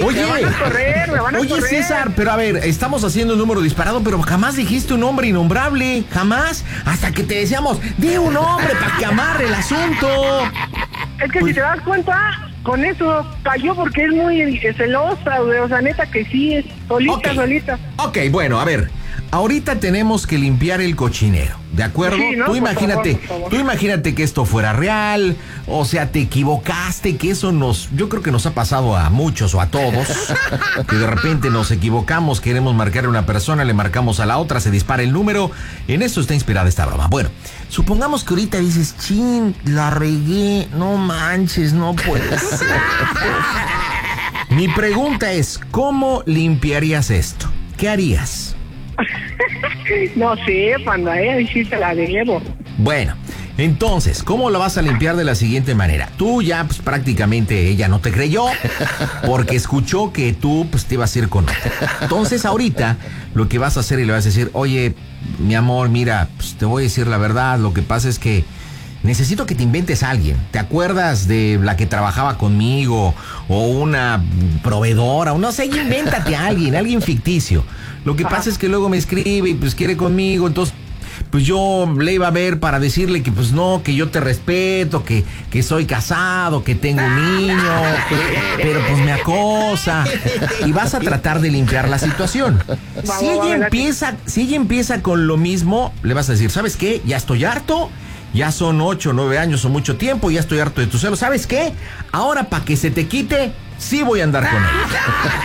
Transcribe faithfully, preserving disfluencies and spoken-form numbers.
Oye, me van a correr, me van a oye correr. César, pero a ver, estamos haciendo un número disparado, pero jamás dijiste un nombre innombrable, jamás, hasta que te decíamos, di un nombre para que amarre el asunto. Es que Pues- si te das cuenta, con eso cayó porque es muy celosa, güey. O sea, neta que sí, es solita, Ok. solita. Ok, bueno, a ver, ahorita tenemos que limpiar el cochinero, ¿de acuerdo? Sí, ¿no? Tú Por imagínate, favor, por favor. tú imagínate que esto fuera real, o sea, te equivocaste, que eso nos, yo creo que nos ha pasado a muchos o a todos, que de repente nos equivocamos, queremos marcar a una persona, le marcamos a la otra, se dispara el número, en eso está inspirada esta broma. Bueno, supongamos que ahorita dices, chin, la regué, no manches, no puede ser. Mi pregunta es, ¿cómo limpiarías esto? ¿Qué harías? No sé, panda, eh, ahí sí te la debo. Bueno, entonces, ¿cómo lo vas a limpiar de la siguiente manera? Tú ya, pues prácticamente ella no te creyó porque escuchó que tú, pues te ibas a ir con otra. Entonces, ahorita, lo que vas a hacer y le vas a decir, oye, mi amor, mira, pues te voy a decir la verdad, lo que pasa es que necesito que te inventes a alguien. ¿Te acuerdas de la que trabajaba conmigo? O una proveedora, o no sé, invéntate a alguien, alguien ficticio. Lo que pasa es que luego me escribe y pues quiere conmigo, entonces pues yo le iba a ver para decirle que pues no, que yo te respeto, que, que soy casado, que tengo un niño, pero pues me acosa. Y vas a tratar de limpiar la situación. Si ella empieza, si ella empieza con lo mismo, le vas a decir, ¿sabes qué? Ya estoy harto. Ya son ocho, nueve años o mucho tiempo, ya estoy harto de tu celo. ¿Sabes qué? Ahora para que se te quite, sí voy a andar con ella.